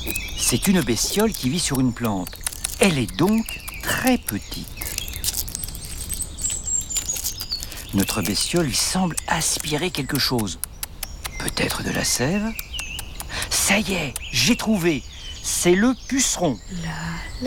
C'est une bestiole qui vit sur une plante. Elle est donc très petite. Notre bestiole lui semble aspirer quelque chose. Peut-être de la sève? Ça y est, j'ai trouvé. C'est le puceron.